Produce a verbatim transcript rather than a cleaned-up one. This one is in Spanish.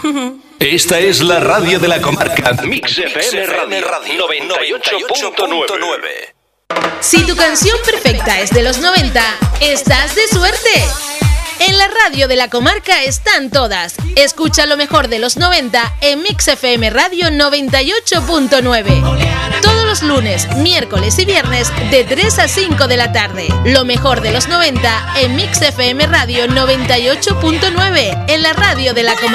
Esta es la radio de la comarca. Mix F M Radio noventa y ocho punto nueve. Si tu canción perfecta es de los noventa, estás de suerte. En la radio de la comarca están todas. Escucha lo mejor de los noventa en Mix F M Radio noventa y ocho punto nueve. Todos los lunes, miércoles y viernes de tres a cinco de la tarde. Lo mejor de los noventa en Mix F M Radio noventa y ocho punto nueve, en la radio de la comarca.